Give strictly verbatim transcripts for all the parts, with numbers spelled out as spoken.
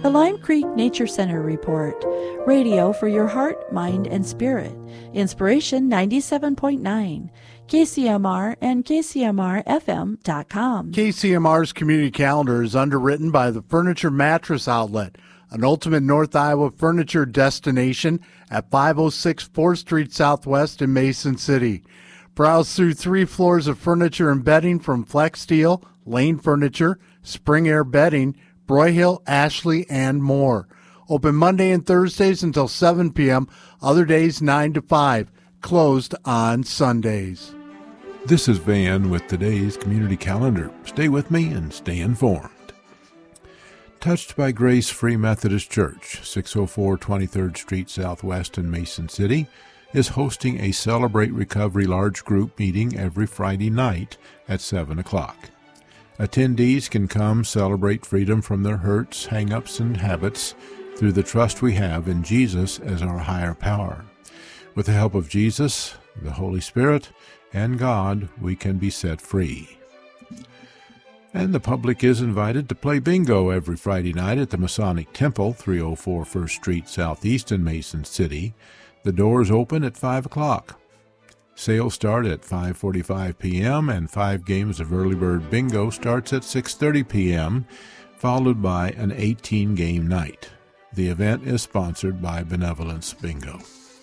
The Lime Creek Nature Center Report. Radio for your heart, mind, and spirit. Inspiration ninety-seven point nine. K C M R and K C M R F M dot com. K C M R's community calendar is underwritten by the Furniture Mattress Outlet, an ultimate North Iowa furniture destination at five oh six fourth Street Southwest in Mason City. Browse through three floors of furniture and bedding from Flex Steel, Lane Furniture, Spring Air Bedding, Broyhill, Ashley, and more. Open Monday and Thursdays until seven p.m., other days nine to five. Closed on Sundays. This is Van with today's community calendar. Stay with me and stay informed. Touched by Grace Free Methodist Church, six oh four twenty-third Street Southwest in Mason City, is hosting a Celebrate Recovery large group meeting every Friday night at seven o'clock. Attendees can come celebrate freedom from their hurts, hang-ups, and habits through the trust we have in Jesus as our higher power. With the help of Jesus, the Holy Spirit, and God, we can be set free. And the public is invited to play bingo every Friday night at the Masonic Temple, three oh four First Street Southeast in Mason City. The doors open at five o'clock. Sales start at five forty-five p.m. and five games of early bird bingo starts at six thirty p.m., followed by an eighteen-game night. The event is sponsored by Benevolence Bingo.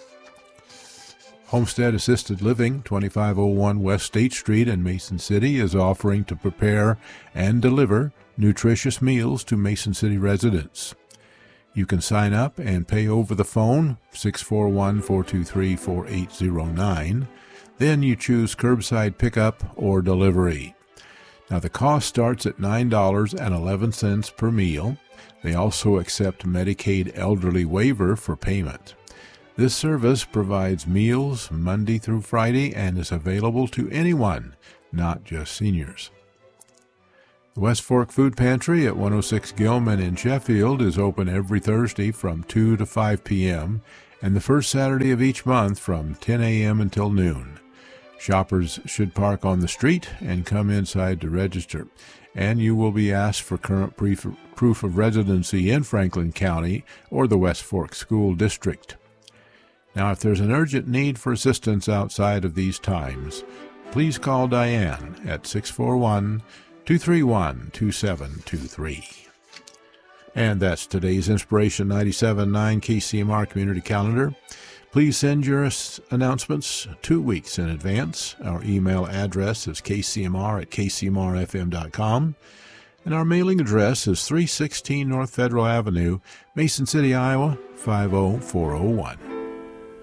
Homestead Assisted Living, twenty-five oh one West State Street in Mason City, is offering to prepare and deliver nutritious meals to Mason City residents. You can sign up and pay over the phone, six four one, four two three, four eight zero nine. Then you choose curbside pickup or delivery. Now the cost starts at nine dollars and eleven cents per meal. They also accept Medicaid elderly waiver for payment. This service provides meals Monday through Friday and is available to anyone, not just seniors. The West Fork Food Pantry at one oh six Gilman in Sheffield is open every Thursday from two to five p.m. and the first Saturday of each month from ten a.m. until noon. Shoppers should park on the street and come inside to register, and you will be asked for current proof of residency in Franklin County or the West Fork School District. Now, if there's an urgent need for assistance outside of these times, please call Diane at six four one, two three one, two seven two three. And that's today's Inspiration ninety-seven point nine K C M R Community Calendar. Please send your announcements two weeks in advance. Our email address is k c m r at k c m r f m dot com, and our mailing address is three sixteen North Federal Avenue, Mason City, Iowa, five oh four oh one.